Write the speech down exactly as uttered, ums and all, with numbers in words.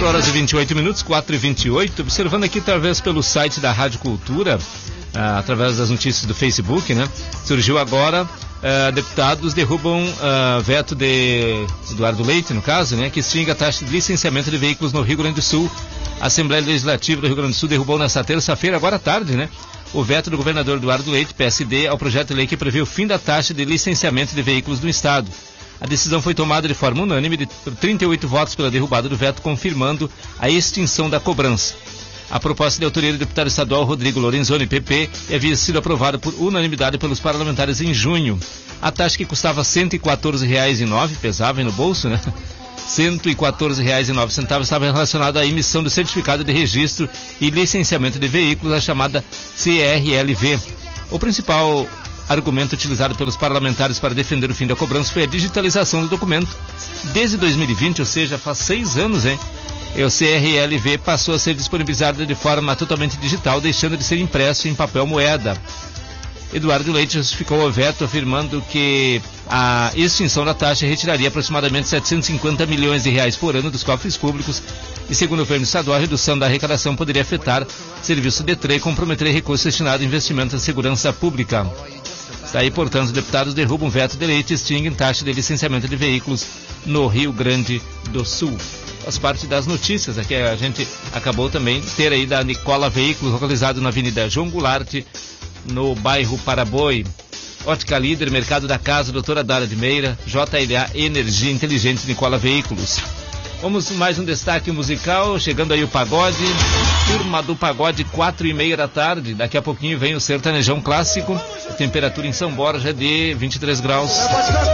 quatro horas e vinte e oito minutos, quatro e vinte e oito, observando aqui talvez pelo site da Rádio Cultura, ah, através das notícias do Facebook, né? Surgiu agora, ah, deputados derrubam ah, veto de Eduardo Leite, no caso, né? Que extingue a taxa de licenciamento de veículos no Rio Grande do Sul. A Assembleia Legislativa do Rio Grande do Sul derrubou nesta terça-feira, agora à tarde, né? O veto do governador Eduardo Leite, P S D, ao projeto de lei que prevê o fim da taxa de licenciamento de veículos no Estado. A decisão foi tomada de forma unânime, de trinta e oito votos pela derrubada do veto, confirmando a extinção da cobrança. A proposta de autoria do deputado estadual Rodrigo Lorenzoni, P P, havia sido aprovada por unanimidade pelos parlamentares em junho. A taxa que custava cento e quatorze reais e nove centavos, pesava no bolso, né? cento e quatorze reais e nove centavos estava relacionada à emissão do certificado de registro e licenciamento de veículos, a chamada C R L V. O principal argumento utilizado pelos parlamentares para defender o fim da cobrança foi a digitalização do documento. Desde dois mil e vinte, ou seja, faz seis anos, hein? O C R L V passou a ser disponibilizado de forma totalmente digital, deixando de ser impresso em papel moeda. Eduardo Leite justificou o veto, afirmando que a extinção da taxa retiraria aproximadamente setecentos e cinquenta milhões de reais por ano dos cofres públicos e, segundo o governo estadual, a redução da arrecadação poderia afetar serviço de DETRE e comprometer recursos destinados a investimentos em segurança pública. Daí, portanto, os deputados derrubam o veto de Leite e extinguem taxa de licenciamento de veículos no Rio Grande do Sul. Faz parte das notícias aqui, a gente acabou também de ter aí da Nicola Veículos, localizado na Avenida João Goulart, no bairro Paraboi. Ótica Líder, Mercado da Casa, doutora Dara de Meira, J L A Energia Inteligente, Nicola Veículos. Vamos mais um destaque musical, chegando aí o pagode, turma do pagode, quatro e meia da tarde, daqui a pouquinho vem o sertanejão clássico, a temperatura em São Borja é de vinte e três graus.